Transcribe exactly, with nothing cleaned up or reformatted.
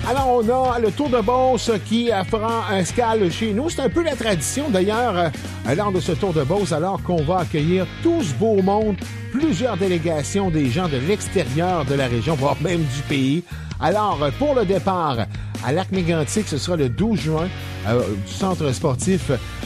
Alors, on a le Tour de Beauce qui fera un escale chez nous. C'est un peu la tradition, d'ailleurs, lors de ce Tour de Beauce, alors qu'on va accueillir tout ce beau monde, plusieurs délégations des gens de l'extérieur de la région, voire même du pays. Alors, pour le départ à Lac-Mégantic, ce sera le douze juin euh, du centre sportif